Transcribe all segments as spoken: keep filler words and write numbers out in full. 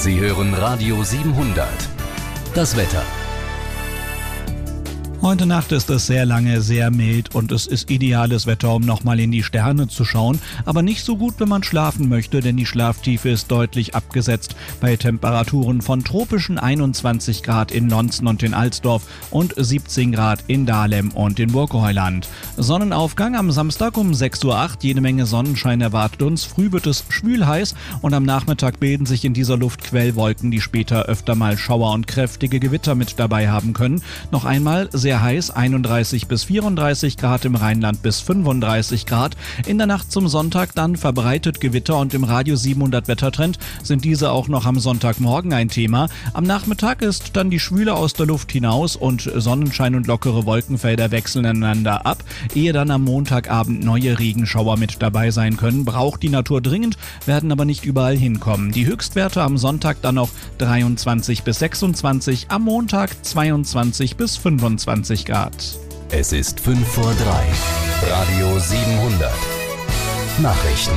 Sie hören Radio siebenhundert. Das Wetter. Heute Nacht ist es sehr lange sehr mild und es ist ideales Wetter, um nochmal in die Sterne zu schauen, aber nicht so gut, wenn man schlafen möchte, denn die Schlaftiefe ist deutlich abgesetzt bei Temperaturen von tropischen einundzwanzig Grad in Lonzen und in Alsdorf und siebzehn Grad in Dahlem und in Burgheuland. Sonnenaufgang am Samstag um sechs Uhr acht, jede Menge Sonnenschein erwartet uns, früh wird es schwül heiß und am Nachmittag bilden sich in dieser Luft Quellwolken, die später öfter mal Schauer und kräftige Gewitter mit dabei haben können. Noch einmal sehr heiß, einunddreißig bis vierunddreißig Grad im Rheinland bis fünfunddreißig Grad. In der Nacht zum Sonntag dann verbreitet Gewitter und im Radio siebenhundert Wettertrend sind diese auch noch am Sonntagmorgen ein Thema. Am Nachmittag ist dann die Schwüle aus der Luft hinaus und Sonnenschein und lockere Wolkenfelder wechseln einander ab, ehe dann am Montagabend neue Regenschauer mit dabei sein können. Braucht die Natur dringend, werden aber nicht überall hinkommen. Die Höchstwerte am Sonntag dann noch dreiundzwanzig bis sechsundzwanzig, am Montag zweiundzwanzig bis fünfundzwanzig Grad. Es ist fünf vor drei. Radio siebenhundert. Nachrichten.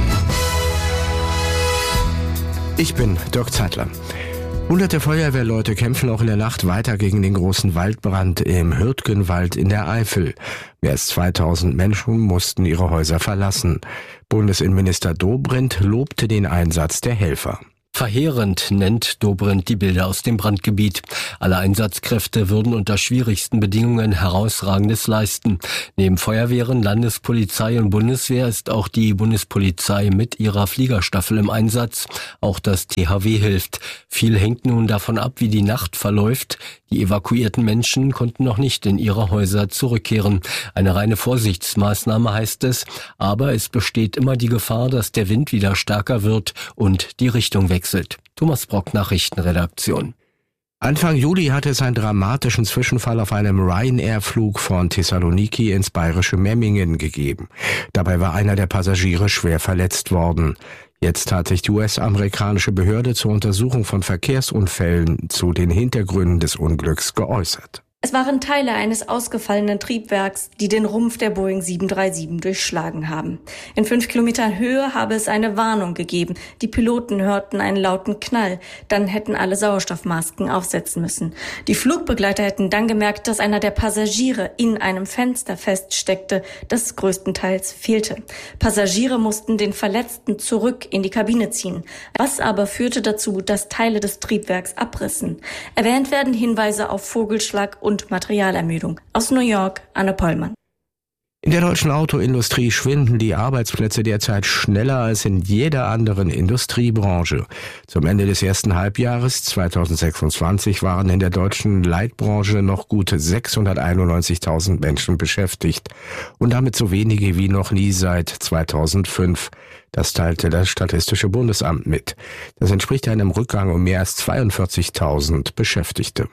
Ich bin Dirk Zeitler. Hunderte Feuerwehrleute kämpfen auch in der Nacht weiter gegen den großen Waldbrand im Hürtgenwald in der Eifel. Mehr als zweitausend Menschen mussten ihre Häuser verlassen. Bundesinnenminister Dobrindt lobte den Einsatz der Helfer. Verheerend nennt Dobrindt die Bilder aus dem Brandgebiet. Alle Einsatzkräfte würden unter schwierigsten Bedingungen Herausragendes leisten. Neben Feuerwehren, Landespolizei und Bundeswehr ist auch die Bundespolizei mit ihrer Fliegerstaffel im Einsatz. Auch das T H W hilft. Viel hängt nun davon ab, wie die Nacht verläuft. Die evakuierten Menschen konnten noch nicht in ihre Häuser zurückkehren. Eine reine Vorsichtsmaßnahme heißt es, aber es besteht immer die Gefahr, dass der Wind wieder stärker wird und die Richtung wechselt. Thomas Brock, Nachrichtenredaktion. Anfang Juli hatte es einen dramatischen Zwischenfall auf einem Ryanair-Flug von Thessaloniki ins bayerische Memmingen gegeben. Dabei war einer der Passagiere schwer verletzt worden. Jetzt hat sich die U S-amerikanische Behörde zur Untersuchung von Verkehrsunfällen zu den Hintergründen des Unglücks geäußert. Es waren Teile eines ausgefallenen Triebwerks, die den Rumpf der Boeing sieben drei sieben durchschlagen haben. In fünf Kilometern Höhe habe es eine Warnung gegeben. Die Piloten hörten einen lauten Knall. Dann hätten alle Sauerstoffmasken aufsetzen müssen. Die Flugbegleiter hätten dann gemerkt, dass einer der Passagiere in einem Fenster feststeckte, das größtenteils fehlte. Passagiere mussten den Verletzten zurück in die Kabine ziehen. Was aber führte dazu, dass Teile des Triebwerks abrissen. Erwähnt werden Hinweise auf Vogelschlag und Materialermüdung. Aus New York, Anne Pollmann. In der deutschen Autoindustrie schwinden die Arbeitsplätze derzeit schneller als in jeder anderen Industriebranche. Zum Ende des ersten Halbjahres zweitausendsechsundzwanzig waren in der deutschen Leitbranche noch gut sechshunderteinundneunzigtausend Menschen beschäftigt und damit so wenige wie noch nie seit zweitausendfünf. Das teilte das Statistische Bundesamt mit. Das entspricht einem Rückgang um mehr als zweiundvierzigtausend Beschäftigte.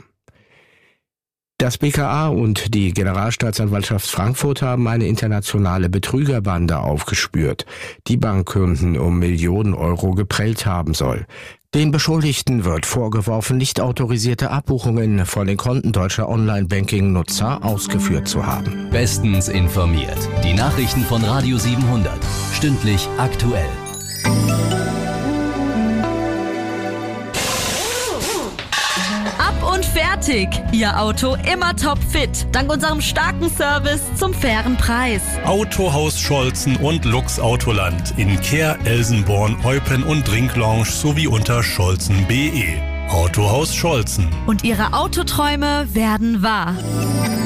Das B K A und die Generalstaatsanwaltschaft Frankfurt haben eine internationale Betrügerbande aufgespürt, die Bankkunden um Millionen Euro geprellt haben soll. Den Beschuldigten wird vorgeworfen, nicht autorisierte Abbuchungen von den Konten deutscher Online-Banking-Nutzer ausgeführt zu haben. Bestens informiert. Die Nachrichten von Radio siebenhundert. Stündlich aktuell. Und fertig! Ihr Auto immer topfit. Dank unserem starken Service zum fairen Preis. Autohaus Scholzen und Lux Autoland in Kehr, Elsenborn, Eupen und Drinklounge sowie unter scholzen punkt de. Autohaus Scholzen. Und Ihre Autoträume werden wahr.